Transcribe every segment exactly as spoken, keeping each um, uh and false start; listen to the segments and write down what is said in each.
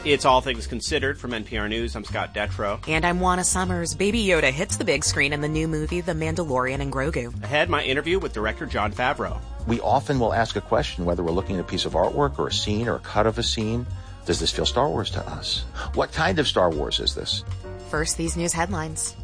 It's All Things Considered from N P R News. I'm Scott Detrow. And I'm Juana Summers. Baby Yoda hits the big screen in the new movie The Mandalorian and Grogu. Ahead, my interview with director Jon Favreau. We often will ask a question, whether we're looking at a piece of artwork or a scene or a cut of a scene. Does this feel Star Wars to us? What kind of Star Wars is this? First, these news headlines.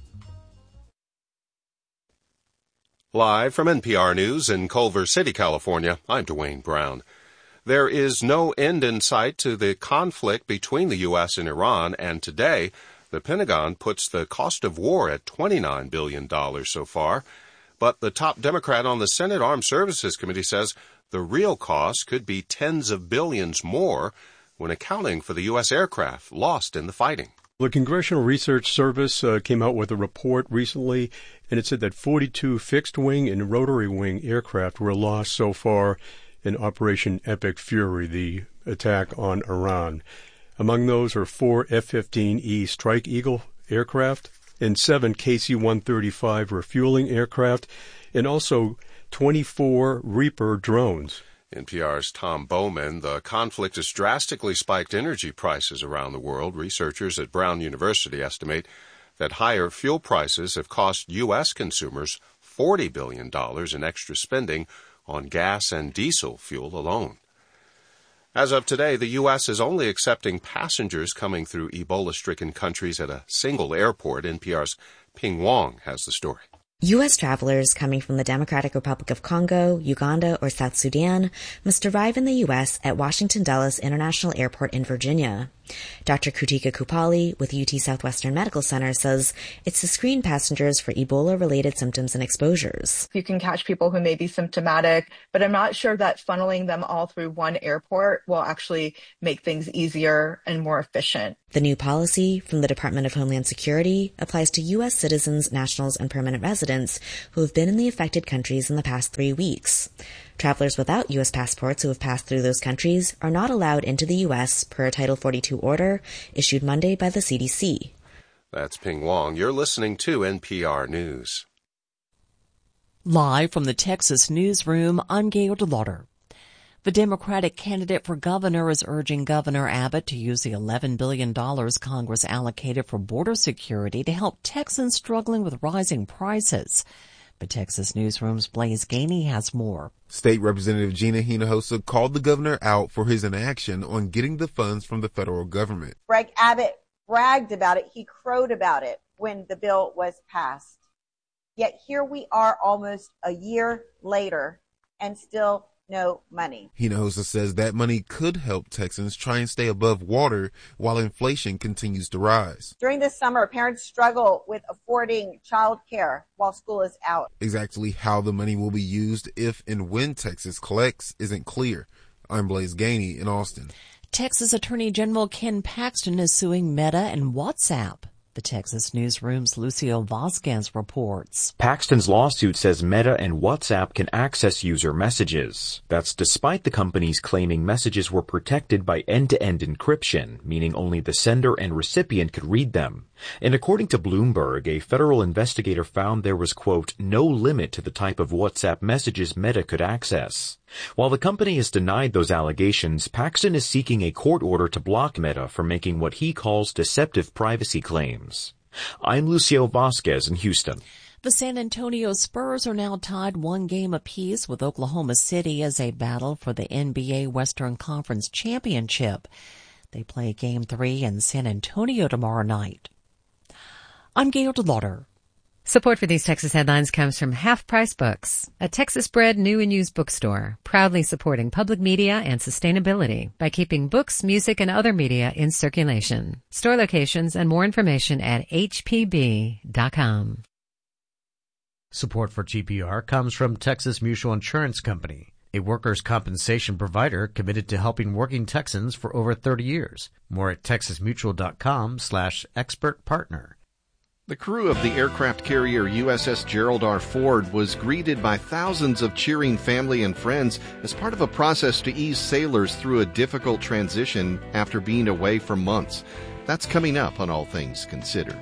Live from N P R News in Culver City, California, I'm Dwayne Brown. There is no end in sight to the conflict between the U S and Iran, and today, the Pentagon puts the cost of war at twenty-nine billion dollars so far. But the top Democrat on the Senate Armed Services Committee says the real cost could be tens of billions more when accounting for the U S aircraft lost in the fighting. The Congressional Research Service uh, came out with a report recently, and it said that forty-two fixed-wing and rotary-wing aircraft were lost so far in Operation Epic Fury, the attack on Iran. Among those are four F fifteen E Strike Eagle aircraft and seven K C one thirty-five refueling aircraft, and also twenty-four Reaper drones. N P R's Tom Bowman. The conflict has drastically spiked energy prices around the world. Researchers at Brown University estimate that higher fuel prices have cost U S consumers forty billion dollars in extra spending on gas and diesel fuel alone. As of today, the U S is only accepting passengers coming through Ebola-stricken countries at a single airport. N P R's Ping Wong has the story. U S travelers coming from the Democratic Republic of Congo, Uganda, or South Sudan must arrive in the U S at Washington Dulles International Airport in Virginia. Doctor Kutika Kupali with U T Southwestern Medical Center says it's to screen passengers for Ebola-related symptoms and exposures. You can catch people who may be symptomatic, but I'm not sure that funneling them all through one airport will actually make things easier and more efficient. The new policy from the Department of Homeland Security applies to U S citizens, nationals, and permanent residents who have been in the affected countries in the past three weeks. Travelers without U S passports who have passed through those countries are not allowed into the U S per a Title forty-two order issued Monday by the C D C. That's Ping Wong. You're listening to N P R News. Live from the Texas newsroom, I'm Gail DeLauder. The Democratic candidate for governor is urging Governor Abbott to use the eleven billion dollars Congress allocated for border security to help Texans struggling with rising prices. But Texas Newsroom's Blaze Gainey has more. State Representative Gina Hinojosa called the governor out for his inaction on getting the funds from the federal government. Greg Abbott bragged about it. He crowed about it when the bill was passed. Yet here we are almost a year later and still no money. Hinojosa says that money could help Texans try and stay above water while inflation continues to rise. During this summer, parents struggle with affording child care while school is out. Exactly how the money will be used if and when Texas collects isn't clear. I'm Blaze Gainey in Austin. Texas Attorney General Ken Paxton is suing Meta and WhatsApp. The Texas Newsroom's Lucio Vasquez reports. Paxton's lawsuit says Meta and WhatsApp can access user messages. That's despite the companies claiming messages were protected by end-to-end encryption, meaning only the sender and recipient could read them. And according to Bloomberg, a federal investigator found there was, quote, no limit to the type of WhatsApp messages Meta could access. While the company has denied those allegations, Paxton is seeking a court order to block Meta for making what he calls deceptive privacy claims. I'm Lucio Vasquez in Houston. The San Antonio Spurs are now tied one game apiece with Oklahoma City as they battle for the N B A Western Conference Championship. They play Game three in San Antonio tomorrow night. I'm Gail DeLauder. Support for these Texas headlines comes from Half Price Books, a Texas-bred new and used bookstore, proudly supporting public media and sustainability by keeping books, music, and other media in circulation. Store locations and more information at h p b dot com. Support for T P R comes from Texas Mutual Insurance Company, a workers' compensation provider committed to helping working Texans for over thirty years. More at texas mutual dot com slash expert partner. The crew of the aircraft carrier U S S Gerald R. Ford was greeted by thousands of cheering family and friends as part of a process to ease sailors through a difficult transition after being away for months. That's coming up on All Things Considered.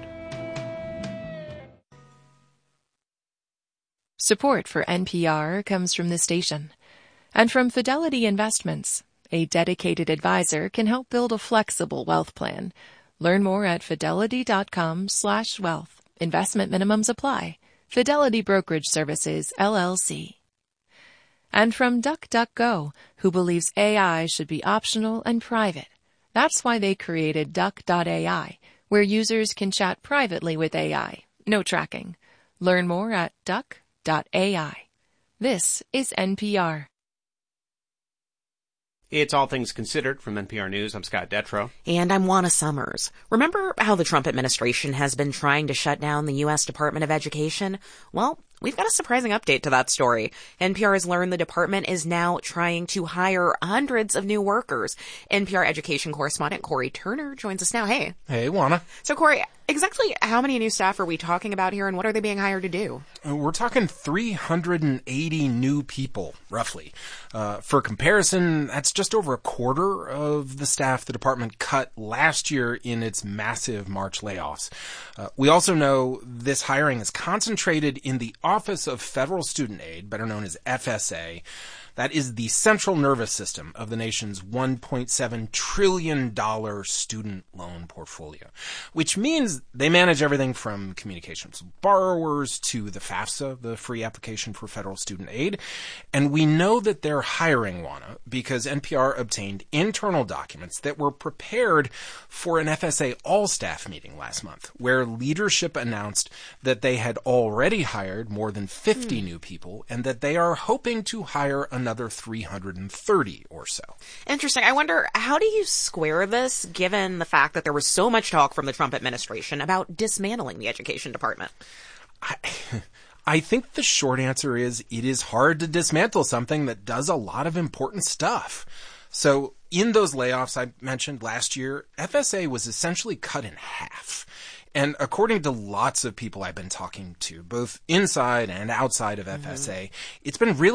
Support for N P R comes from this station and from Fidelity Investments. A dedicated advisor can help build a flexible wealth plan. Learn more at fidelity.com slash wealth. Investment minimums apply. Fidelity Brokerage Services, L L C. And from DuckDuckGo, who believes A I should be optional and private. That's why they created Duck dot A I, where users can chat privately with A I. No tracking. Learn more at Duck dot A I. This is N P R. It's All Things Considered from N P R News. I'm Scott Detrow. And I'm Juana Summers. Remember how the Trump administration has been trying to shut down the U S Department of Education? Well, we've got a surprising update to that story. N P R has learned the department is now trying to hire hundreds of new workers. N P R education correspondent Corey Turner joins us now. Hey. Hey, Juana. So, Corey, exactly how many new staff are we talking about here, and what are they being hired to do? We're talking three hundred eighty new people, roughly. Uh, for comparison, that's just over a quarter of the staff the department cut last year in its massive March layoffs. Uh, we also know this hiring is concentrated in the Office of Federal Student Aid, better known as F S A. That is the central nervous system of the nation's one point seven trillion dollars student loan portfolio, which means they manage everything from communications with borrowers to the FAFSA, the free application for federal student aid. And we know that they're hiring, Juana, because N P R obtained internal documents that were prepared for an F S A all-staff meeting last month, where leadership announced that they had already hired more than fifty hmm. new people and that they are hoping to hire another three hundred thirty or so. Interesting. I wonder, how do you square this given the fact that there was so much talk from the Trump administration about dismantling the education department? I, I think the short answer is it is hard to dismantle something that does a lot of important stuff. So in those layoffs I mentioned last year, F S A was essentially cut in half. And according to lots of people I've been talking to, both inside and outside of F S A, mm-hmm. it's been really